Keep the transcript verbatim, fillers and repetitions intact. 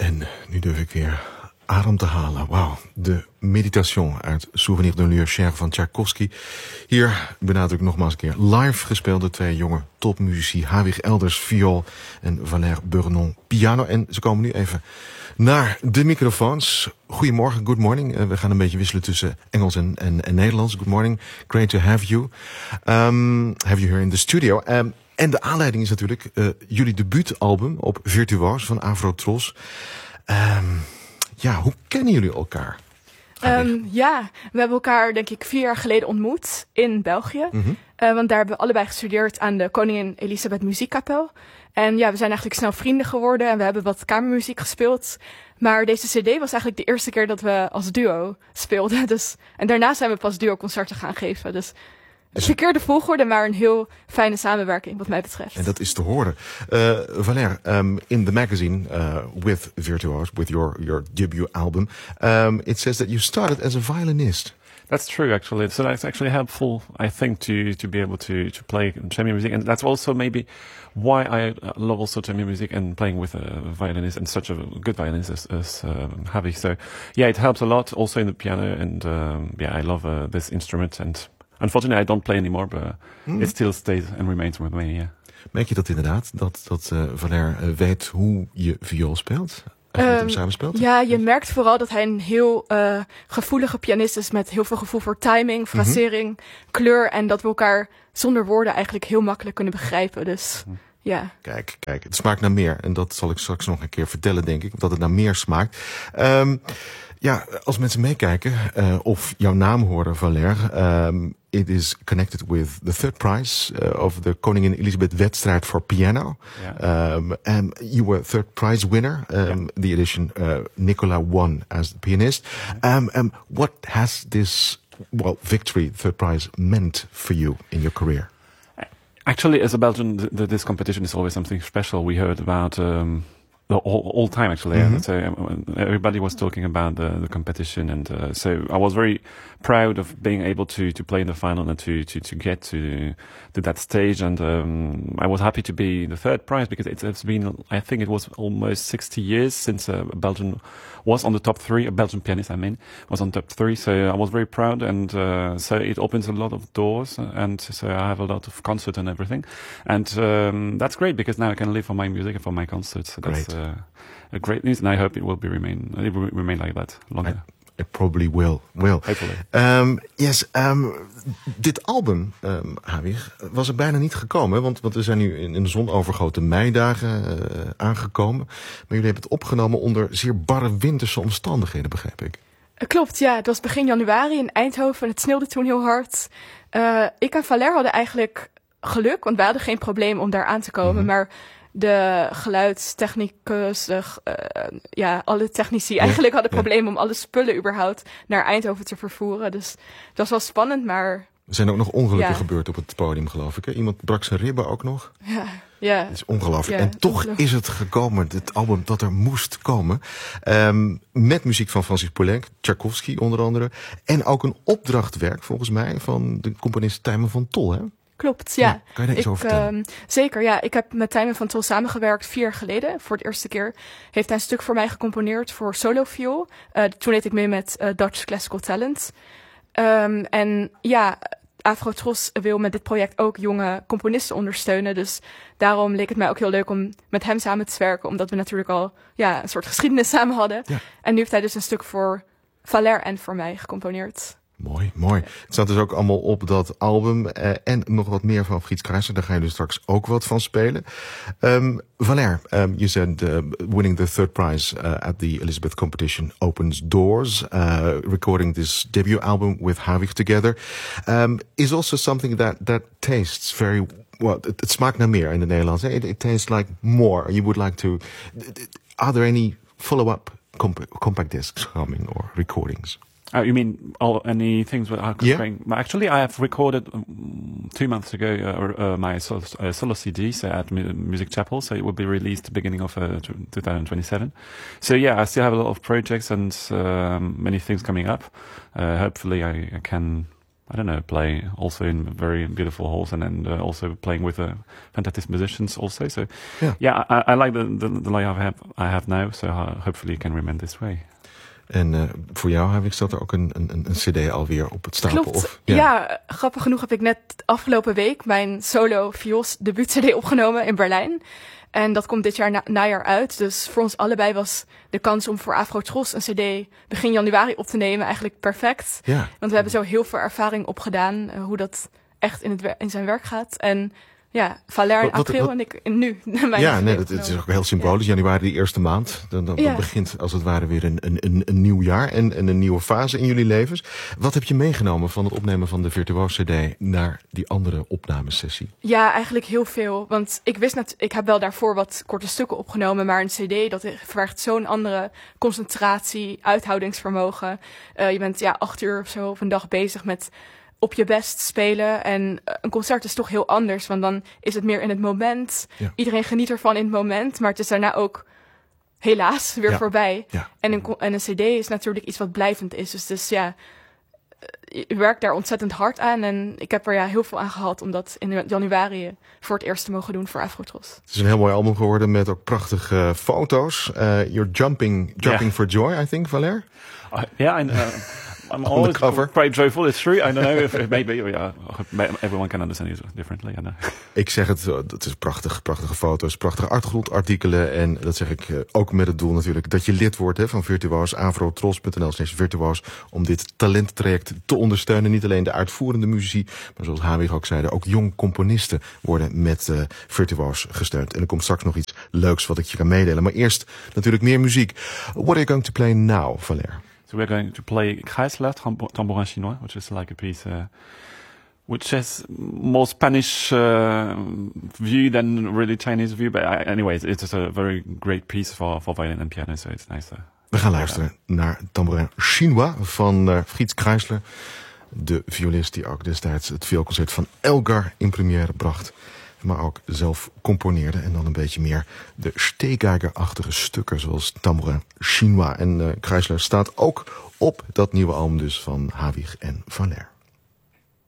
En nu durf ik weer adem te halen. Wauw, de Meditation uit Souvenir d'un lieu cher van Tchaikovsky. Hier benadruk ik nogmaals een keer live gespeeld door twee jonge topmuzici. Hawig Elders viool en Valère Burnon piano. En ze komen nu even naar de microfoons. Goedemorgen, good morning. Uh, we gaan een beetje wisselen tussen Engels en, en, en Nederlands. Good morning, great to have you. Um, have you here in the studio. Um, en de aanleiding is natuurlijk uh, jullie debuutalbum op Virtuoos van Afro-Tros. Um, ja, hoe kennen jullie elkaar? Um, ja, we hebben elkaar denk ik vier jaar geleden ontmoet in België. Mm-hmm. Uh, want daar hebben we allebei gestudeerd aan de Koningin Elisabeth Muziekkapel. En ja, we zijn eigenlijk snel vrienden geworden en we hebben wat kamermuziek gespeeld. Maar deze cd was eigenlijk de eerste keer dat we als duo speelden. Dus, en daarna zijn we pas duo-concerten gaan geven. Dus het verkeerde volgorde, maar een heel fijne samenwerking wat mij betreft. En dat is te horen. Uh, Valère, um, in the magazine uh, with Virtuoos, with your, your debut album, um, it says that you started as a violinist. That's true, actually. So that's actually helpful, I think, to, to be able to, to play chamber music. And that's also maybe why I love also chamber music and playing with a violinist and such a good violinist as, as um, Javi. So, yeah, it helps a lot also in the piano. And, um, yeah, I love uh, this instrument. And unfortunately, I don't play anymore, but mm. it still stays and remains with me, yeah. Merk je dat inderdaad, dat, dat uh, Valère uh, weet hoe je viool speelt? Um, ja, je merkt vooral dat hij een heel uh, gevoelige pianist is met heel veel gevoel voor timing, frasering, mm-hmm. kleur en dat we elkaar zonder woorden eigenlijk heel makkelijk kunnen begrijpen. Dus mm. ja. Kijk, kijk, het smaakt naar meer en dat zal ik straks nog een keer vertellen, denk ik, dat het naar meer smaakt. Um, ja, als mensen meekijken uh, of jouw naam horen, Valère, um, it is connected with the third prize uh, of the Koningin Elisabeth Wedstrijd for Piano. Yeah. Um, and you were third prize winner. Um, yeah. The edition uh, Nicola won as the pianist. Um, um, what has this well victory, third prize, meant for you in your career? Actually, as a Belgian, th- th- this competition is always something special. We heard about um, the whole, whole time, actually. Mm-hmm. Yeah. So um, everybody was talking about the, the competition, and uh, so I was very proud of being able to, to play in the final and to, to, to get to to that stage. And um, I was happy to be the third prize because it's, it's been, I think it was almost sixty years since a Belgian was on the top three, a Belgian pianist, I mean, was on top three. So I was very proud, and uh, so it opens a lot of doors, and so I have a lot of concerts and everything. And um, that's great because now I can live for my music and for my concerts. So that's uh, a great news, and I hope it will be remain, it will remain like that longer. I- It probably will. will. Hopefully. Um, yes, um, dit album, um, Hawig, was er bijna niet gekomen. Want, want we zijn nu in, in de zonovergoten meidagen uh, aangekomen. Maar jullie hebben het opgenomen onder zeer barre winterse omstandigheden, begrijp ik. Klopt, ja. Het was begin januari in Eindhoven. Het sneeuwde toen heel hard. Uh, ik en Valère hadden eigenlijk geluk, want wij hadden geen probleem om daar aan te komen. Mm-hmm. Maar de geluidstechnicus, uh, ja, alle technici ja, eigenlijk hadden problemen ja. om alle spullen überhaupt naar Eindhoven te vervoeren. Dus dat was wel spannend, maar... Er zijn ook nog ongelukken ja. gebeurd op het podium, geloof ik. Hè? Iemand brak zijn ribben ook nog. Ja, ja. Dat is ongelooflijk. Ja, en toch ongelooflijk. is het gekomen, het album dat er moest komen. Um, met muziek van Francis Poulenc, Tchaikovsky onder andere. En ook een opdrachtwerk, volgens mij, van de componist Tijmen van Tol, hè? Klopt, ja. ja. Kan je daar iets ik, over vertellen? Uh, zeker, ja. Ik heb met Tijmen van Tol samengewerkt vier jaar geleden. Voor de eerste keer heeft hij een stuk voor mij gecomponeerd voor solo-viool. Uh, toen deed ik mee met uh, Dutch Classical Talent. Um, en ja, Afro-Tros wil met dit project ook jonge componisten ondersteunen. Dus daarom leek het mij ook heel leuk om met hem samen te werken. Omdat we natuurlijk al ja, een soort geschiedenis samen hadden. Ja. En nu heeft hij dus een stuk voor Valère en voor mij gecomponeerd. Mooi, mooi. Het staat dus ook allemaal op dat album. Uh, en nog wat meer van Frits Kruijsen. Daar ga je dus straks ook wat van spelen. Um, Valère, um, you said uh, winning the third prize uh, at the Elizabeth competition opens doors. Uh, recording this debut album with Hawig together um, is also something that, that tastes very... Well, het, het smaakt naar meer in het Nederlands. It, it tastes like more. You would like to... Are there any follow-up comp- compact discs coming or recordings? Oh, you mean all any things with Arcus yeah. Spring? Actually, I have recorded um, two months ago uh, uh, my solo, uh, solo C D so at M- Music Chapel, so it will be released beginning of uh, twenty twenty-seven. So yeah, I still have a lot of projects and um, many things coming up. Uh, hopefully, I, I can I don't know, play also in very beautiful halls, and then uh, also playing with uh, fantastic musicians also. So yeah, yeah I, I like the, the, the life I have, I have now, so uh, hopefully it can remain this way. En uh, voor jou, Havik, staat er ook een, een, een cd alweer op het stapel? Klopt. Of, ja. ja, grappig genoeg heb ik net afgelopen week mijn solo viols debuut-cd opgenomen in Berlijn. En dat komt dit jaar na, najaar uit. Dus voor ons allebei was de kans om voor Afro-Tros een cd begin januari op te nemen eigenlijk perfect. Ja. Want we hebben zo heel veel ervaring opgedaan uh, hoe dat echt in, het, in zijn werk gaat. En ja, Valère in april wat, en ik in nu. Ja, nee, dat, het is ook heel symbolisch. Ja. Januari, die eerste maand. Dan, dan, ja. dan begint als het ware weer een, een, een nieuw jaar en, en een nieuwe fase in jullie levens. Wat heb je meegenomen van het opnemen van de Virtuoos C D naar die andere opnamesessie? Ja, eigenlijk heel veel. Want ik wist net, ik heb wel daarvoor wat korte stukken opgenomen, maar een cd dat vergt zo'n andere concentratie, uithoudingsvermogen. Uh, je bent ja acht uur of zo op een dag bezig met op je best spelen. En een concert is toch heel anders, want dan is het meer in het moment. Ja. Iedereen geniet ervan in het moment, maar het is daarna ook helaas weer ja. voorbij. Ja. En, een, en een cd is natuurlijk iets wat blijvend is. Dus, dus ja, je werkt daar ontzettend hard aan. En ik heb er ja heel veel aan gehad om dat in januari voor het eerst te mogen doen voor Afro-Tros. Het is een heel mooi album geworden met ook prachtige uh, foto's. Uh, you're jumping, jumping yeah. for joy, I think, Valère? Ja, uh, yeah, and, uh, I'm always quite joyful. It's true. I don't know if it maybe yeah, everyone can understand it differently. I know. Ik zeg het, het is prachtig, prachtige foto's, prachtige achtergrondartikelen. En dat zeg ik uh, ook met het doel natuurlijk dat je lid wordt hè, van Virtuoos, afrotros punt n l slash virtuoos, om dit talenttraject te ondersteunen. Niet alleen de uitvoerende muzici, maar zoals Havik ook zeiden, ook jong componisten worden met uh, Virtuoos gesteund. En er komt straks nog iets leuks wat ik je kan meedelen. Maar eerst natuurlijk meer muziek. What are you going to play now, Valère? So we're going to play Kreisler, Tambourin Chinois, which is like a piece uh, which has more Spanish uh, view than really Chinese view. But I, anyways, it is a very great piece for, for violin and piano, so it's nice. Uh, We gaan luisteren naar Tambourin Chinois van uh, Fritz Kreisler. De violist die ook destijds het vioolconcert van Elgar in première bracht. Maar ook zelf componeerde. En dan een beetje meer de Stehgeiger-achtige stukken zoals Tambourin Chinois. En uh, Kreisler staat ook op dat nieuwe album dus van Havik en Valère.